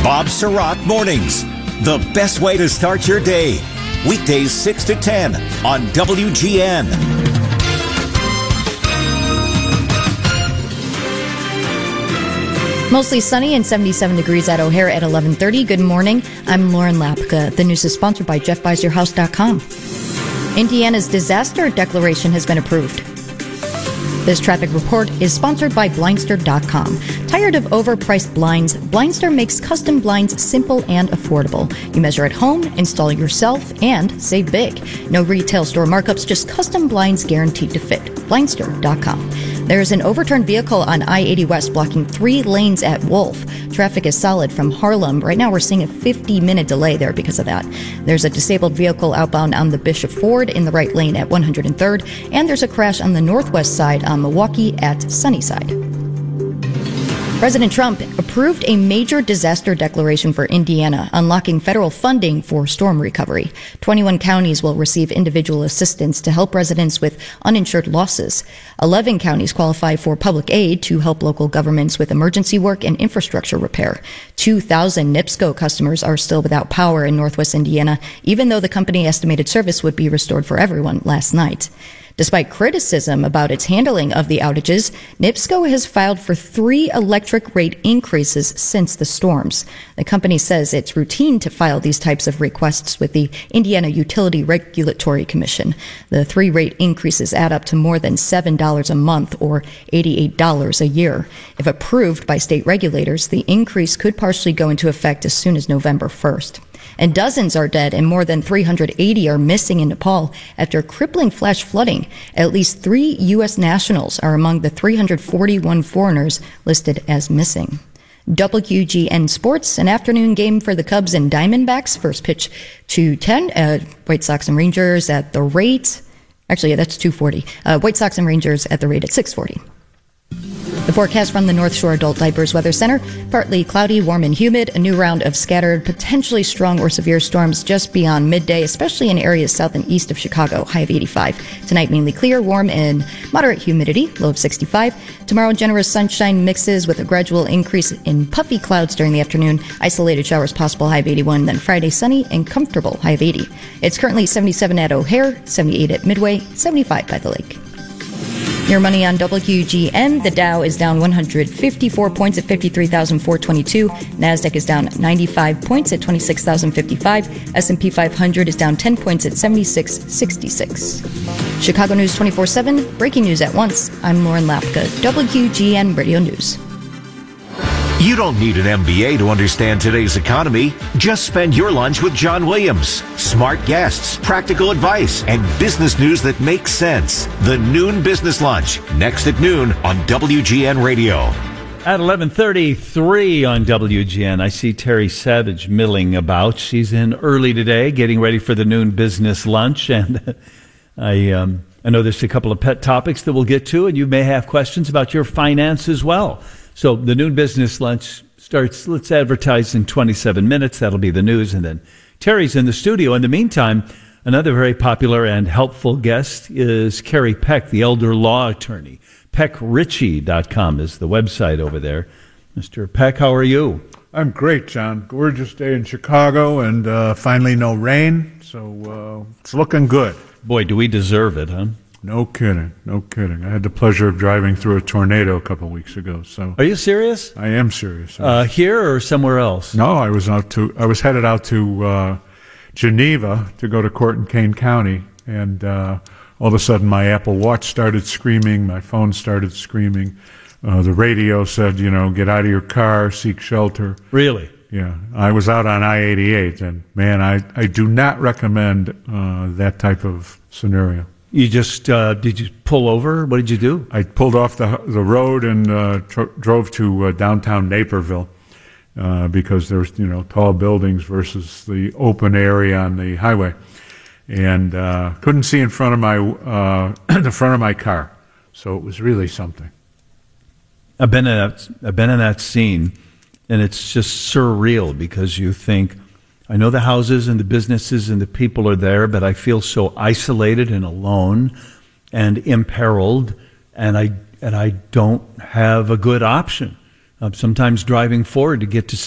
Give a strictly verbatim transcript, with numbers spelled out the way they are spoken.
Bob Surratt Mornings. The best way to start your day. Weekdays six to ten on W G N. Mostly sunny and seventy-seven degrees at O'Hare at eleven thirty. Good morning. I'm Lauren Lapka. The news is sponsored by Jeff Buys Your House dot com. Indiana's disaster declaration has been approved. This traffic report is sponsored by Blindster dot com. Tired of overpriced blinds? Blindster makes custom blinds simple and affordable. You measure at home, install yourself, and save big. No retail store markups, just custom blinds guaranteed to fit. Blindster dot com. There's an overturned vehicle on I eighty West blocking three lanes at Wolf. Traffic is solid from Harlem. Right now we're seeing a fifty-minute delay there because of that. There's a disabled vehicle outbound on the Bishop Ford in the right lane at one hundred third, and there's a crash on the northwest side on Milwaukee at Sunnyside. President Trump approved a major disaster declaration for Indiana, unlocking federal funding for storm recovery. twenty-one counties will receive individual assistance to help residents with uninsured losses. eleven counties qualify for public aid to help local governments with emergency work and infrastructure repair. two thousand NIPSCO customers are still without power in northwest Indiana, even though the company estimated service would be restored for everyone last night. Despite criticism about its handling of the outages, NIPSCO has filed for three electric rate increases since the storms. The company says it's routine to file these types of requests with the Indiana Utility Regulatory Commission. The three rate increases add up to more than seven dollars a month or eighty-eight dollars a year. If approved by state regulators, the increase could partially go into effect as soon as November first. And dozens are dead and more than three hundred eighty are missing in Nepal after crippling flash flooding. At least three U S nationals are among the three hundred forty-one foreigners listed as missing. W G N Sports, an afternoon game for the Cubs and Diamondbacks. First pitch two ten. Uh, White Sox and Rangers at the rate. Actually, yeah, that's two forty. Uh, White Sox and Rangers at the rate at six forty. The forecast from the North Shore Adult Diapers Weather Center: partly cloudy, warm and humid. A new round of scattered, potentially strong or severe storms just beyond midday, especially in areas south and east of Chicago. High of eighty-five. Tonight, mainly clear, warm and moderate humidity. Low of sixty-five. Tomorrow, generous sunshine mixes with a gradual increase in puffy clouds during the afternoon. Isolated showers possible. High of eighty-one. Then Friday, sunny and comfortable. High of eighty. It's currently seventy-seven at O'Hare, seventy-eight at Midway, seventy-five by the lake. Your money on W G N. The Dow is down one hundred fifty-four points at fifty-three thousand four hundred twenty-two. NASDAQ is down ninety-five points at twenty-six thousand fifty-five. S and P five hundred is down ten points at seventy-six sixty-six. Chicago News twenty-four seven. Breaking news at once. I'm Lauren Lapka. W G N Radio News. You don't need an M B A to understand today's economy. Just spend your lunch with John Williams. Smart guests, practical advice, and business news that makes sense. The Noon Business Lunch, next at noon on W G N Radio. At eleven thirty-three on W G N, I see Terry Savage milling about. She's in early today, getting ready for the Noon Business Lunch, and I um, I know there's a couple of pet topics that we'll get to, and you may have questions about your finance as well. So the Noon Business Lunch starts, let's advertise in twenty-seven minutes. That'll be the news. And then Terry's in the studio. In the meantime, another very popular and helpful guest is Carrie Peck, the elder law attorney. Peck Ritchie dot com is the website over there. Mister Peck, how are you? I'm great, John. Gorgeous day in Chicago and uh, finally no rain. So uh, it's looking good. Boy, do we deserve it, huh? No kidding, no kidding. I had the pleasure of driving through a tornado a couple of weeks ago. So, are you serious? I am serious. Uh, here or somewhere else? No, I was out to. I was headed out to uh, Geneva to go to court in Kane County, and uh, all of a sudden my Apple Watch started screaming. My phone started screaming. Uh, the radio said, "You know, get out of your car, seek shelter." Really? Yeah. I was out on I eighty-eight, and man, I I do not recommend uh, that type of scenario. You just, uh, did you pull over? What did you do? I pulled off the the road and uh, tr- drove to uh, downtown Naperville uh, because there's, you know, tall buildings versus the open area on the highway. And uh, couldn't see in front of my, uh, the front of my car. So it was really something. I've been in that, I've been in that scene, and it's just surreal because you think, I know the houses and the businesses and the people are there, but I feel so isolated and alone and imperiled, and I and I don't have a good option. I'm sometimes driving forward to get to